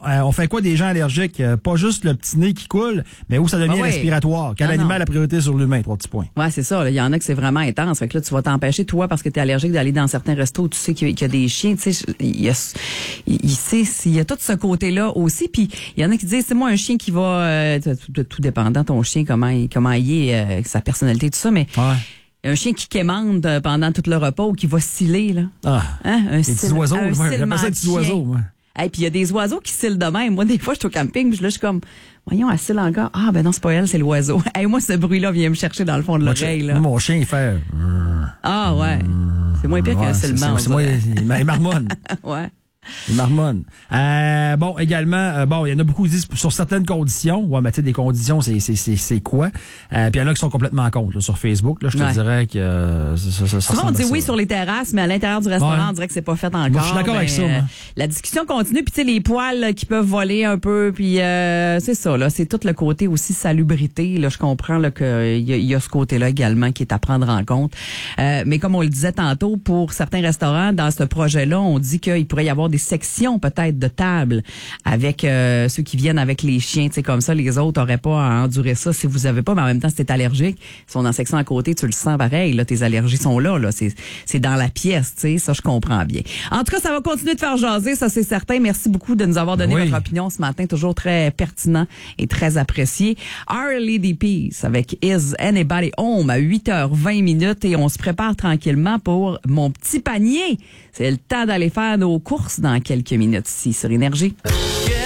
on fait quoi des gens allergiques? Pas juste le petit nez qui coule, mais où ça devient respiratoire. Quel animal a priorité sur l'humain? 3 petits points. Ouais, c'est ça. Il y en a que c'est vraiment intense. Fait que là, tu vas t'empêcher, toi, parce que tu es allergique, d'aller dans certains restos où tu sais qu'il y a des chiens. Tu sais, il y a tout ce côté-là aussi. Puis il y en a qui disent, c'est moi un chien qui va, tout dépendant ton chien, comment il est, sa personnalité, tout ça, mais un chien qui quémande pendant tout le repas ou qui va sciller, là. Ah. Hein? Un petits oiseaux. J'appelle ça des petits oiseaux, moi. Et puis il y a des oiseaux qui cillent de même. Moi, des fois, je suis au camping, je suis comme, voyons, elle cille encore. Ah, ben non, c'est pas elle, c'est l'oiseau. Moi, ce bruit-là vient me chercher dans le fond de l'oreille, là. Mon chien, il fait... Ah, ouais. C'est moins pire qu'un cilement. C'est moins... Il marmonne. Ouais. Il marmonne. Bon, également, il y en a beaucoup qui disent sur certaines conditions. Ouais, mais tu sais, des conditions, c'est quoi? Puis il y en a qui sont complètement contre, là, sur Facebook. Là, je te dirais que ça souvent, on dit oui sur les terrasses, mais à l'intérieur du restaurant, on dirait que c'est pas fait encore. Moi, je suis d'accord avec ça. La discussion continue, puis tu sais, les poils là, qui peuvent voler un peu, puis c'est ça, là, c'est tout le côté aussi salubrité. Là, je comprends là qu'il y a ce côté-là également qui est à prendre en compte. Mais comme on le disait tantôt, pour certains restaurants, dans ce projet-là, on dit qu'il pourrait y avoir des sections peut-être de table avec ceux qui viennent avec les chiens, tu sais, comme ça, les autres n'auraient pas à endurer ça si vous avez pas, mais en même temps, si t'es allergique, ils sont dans la section à côté, tu le sens pareil, là, tes allergies sont là, c'est dans la pièce, tu sais, ça je comprends bien. En tout cas, ça va continuer de faire jaser, ça c'est certain. Merci beaucoup de nous avoir donné votre opinion ce matin, toujours très pertinent et très apprécié. Our Lady Peace avec Is Anybody Home à 8h20 et on se prépare tranquillement pour mon petit panier. C'est le temps d'aller faire nos courses dans quelques minutes ici sur Énergie.